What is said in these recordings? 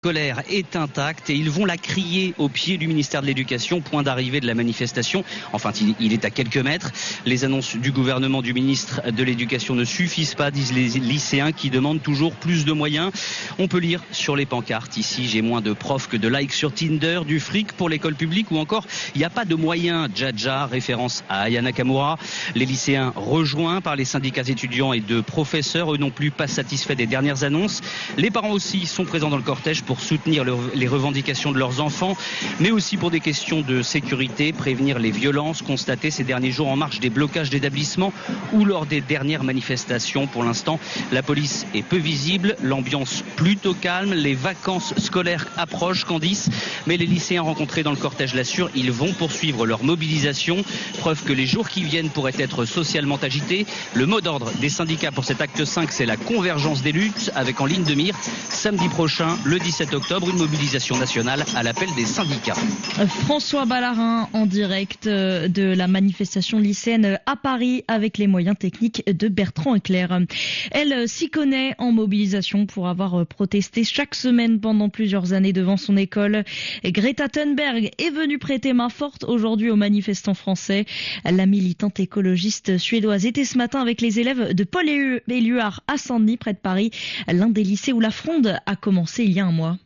Scolaire est intacte et ils vont la crier au pied du ministère de l'Éducation, point d'arrivée de la manifestation. Enfin, il est à quelques mètres. Les annonces du gouvernement du ministre de l'Éducation ne suffisent pas, disent les lycéens qui demandent toujours plus de moyens. On peut lire sur les pancartes ici, j'ai moins de profs que de likes sur Tinder, du fric pour l'école publique ou encore il n'y a pas de moyens. Jaja, référence à Aya Nakamura. Les lycéens rejoints par les syndicats étudiants et de professeurs, eux non plus pas satisfaits des dernières annonces. Les parents aussi sont présents dans le cortège pour soutenir les revendications de leurs enfants, mais aussi pour des questions de sécurité, prévenir les violences constatées ces derniers jours en marge des blocages d'établissements ou lors des dernières manifestations. Pour l'instant, la police est peu visible, l'ambiance plutôt calme, les vacances scolaires approchent, Candice, mais les lycéens rencontrés dans le cortège l'assurent, ils vont poursuivre leur mobilisation, preuve que les jours qui viennent pourraient être socialement agités. Le mot d'ordre des syndicats pour cet acte 5, c'est la convergence des luttes, avec en ligne de mire, samedi prochain, le 17 octobre, une mobilisation nationale à l'appel des syndicats. François Ballarin en direct de la manifestation lycéenne à Paris avec les moyens techniques de Bertrand Eclair. Elle s'y connaît en mobilisation pour avoir protesté chaque semaine pendant plusieurs années devant son école. Greta Thunberg est venue prêter main forte aujourd'hui aux manifestants français. La militante écologiste suédoise était ce matin avec les élèves de Paul Éluard à Saint-Denis près de Paris, l'un des lycées où la fronde a commencé il y a un mois.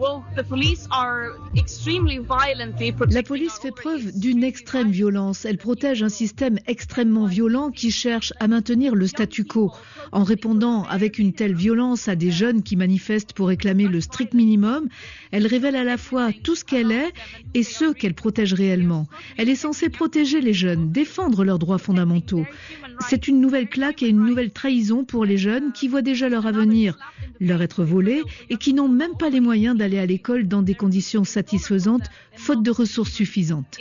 La police fait preuve d'une extrême violence. Elle protège un système extrêmement violent qui cherche à maintenir le statu quo. En répondant avec une telle violence à des jeunes qui manifestent pour réclamer le strict minimum, elle révèle à la fois tout ce qu'elle est et ceux qu'elle protège réellement. Elle est censée protéger les jeunes, défendre leurs droits fondamentaux. C'est une nouvelle claque et une nouvelle trahison pour les jeunes qui voient déjà leur avenir leur être volé et qui n'ont même pas les moyens d'aller à l'école dans des conditions satisfaisantes, faute de ressources suffisantes.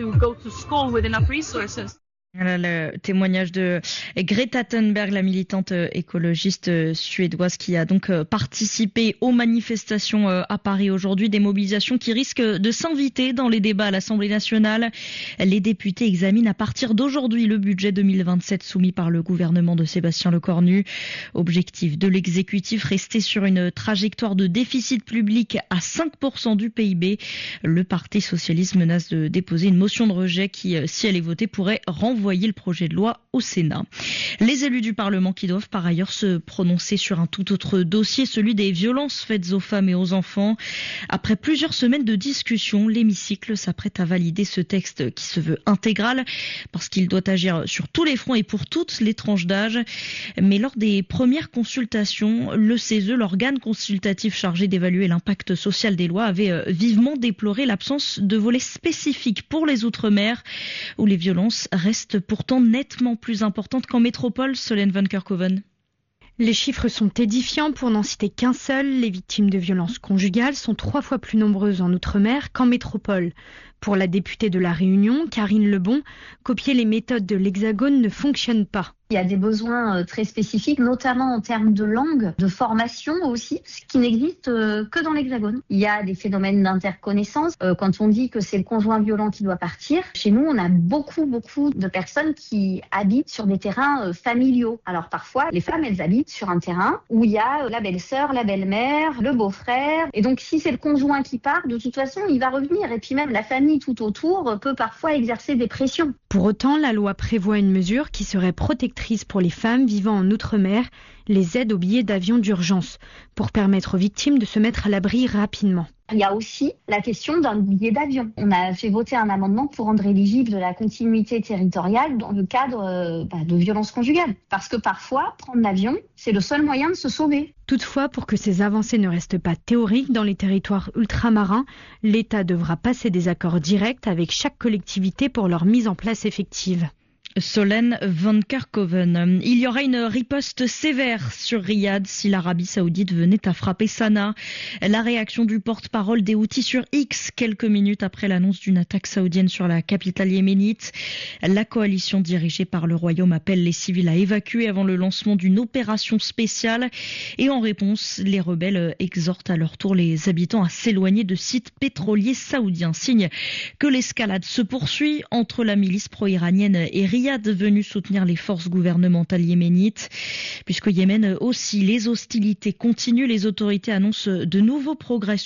Voilà le témoignage de Greta Thunberg, la militante écologiste suédoise qui a donc participé aux manifestations à Paris aujourd'hui, des mobilisations qui risquent de s'inviter dans les débats à l'Assemblée nationale. Les députés examinent à partir d'aujourd'hui le budget 2027 soumis par le gouvernement de Sébastien Lecornu. Objectif de l'exécutif, rester sur une trajectoire de déficit public à 5% du PIB. Le Parti socialiste menace de déposer une motion de rejet qui, si elle est votée, pourrait renvoyer le projet de loi au Sénat. Les élus du Parlement qui doivent par ailleurs se prononcer sur un tout autre dossier, celui des violences faites aux femmes et aux enfants. Après plusieurs semaines de discussion, l'hémicycle s'apprête à valider ce texte qui se veut intégral parce qu'il doit agir sur tous les fronts et pour toutes les tranches d'âge. Mais lors des premières consultations, le CESE, l'organe consultatif chargé d'évaluer l'impact social des lois, avait vivement déploré l'absence de volet spécifique pour les Outre-mer où les violences restent pourtant nettement plus importante qu'en métropole, Solène Van Kerkhoven. Les chiffres sont édifiants pour n'en citer qu'un seul. Les victimes de violences conjugales sont 3 fois plus nombreuses en Outre-mer qu'en métropole. Pour la députée de La Réunion, Karine Lebon, copier les méthodes de l'Hexagone ne fonctionne pas. Il y a des besoins très spécifiques, notamment en termes de langue, de formation aussi, ce qui n'existe que dans l'Hexagone. Il y a des phénomènes d'interconnaissance. Quand on dit que c'est le conjoint violent qui doit partir, chez nous, on a beaucoup de personnes qui habitent sur des terrains familiaux. Alors parfois, les femmes, elles habitent sur un terrain où il y a la belle-sœur, la belle-mère, le beau-frère. Et donc, si c'est le conjoint qui part, de toute façon, il va revenir. Et puis même, la famille tout autour peut parfois exercer des pressions. Pour autant, la loi prévoit une mesure qui serait protectrice pour les femmes vivant en Outre-mer, les aides aux billets d'avion d'urgence, pour permettre aux victimes de se mettre à l'abri rapidement. Il y a aussi la question d'un billet d'avion. On a fait voter un amendement pour rendre éligible de la continuité territoriale dans le cadre de violences conjugales. Parce que parfois, prendre l'avion, c'est le seul moyen de se sauver. Toutefois, pour que ces avancées ne restent pas théoriques dans les territoires ultramarins, l'État devra passer des accords directs avec chaque collectivité pour leur mise en place effective. Solène Van Kerkhoven. Il y aura une riposte sévère sur Riyad si l'Arabie Saoudite venait à frapper Sanaa. La réaction du porte-parole des Houthis sur X, quelques minutes après l'annonce d'une attaque saoudienne sur la capitale yéménite. La coalition dirigée par le Royaume appelle les civils à évacuer avant le lancement d'une opération spéciale. Et en réponse, les rebelles exhortent à leur tour les habitants à s'éloigner de sites pétroliers saoudiens. Signe que l'escalade se poursuit entre la milice pro-iranienne et Riyad, venu soutenir les forces gouvernementales yéménites. Puisqu'au Yémen aussi, les hostilités continuent. Les autorités annoncent de nouveaux progrès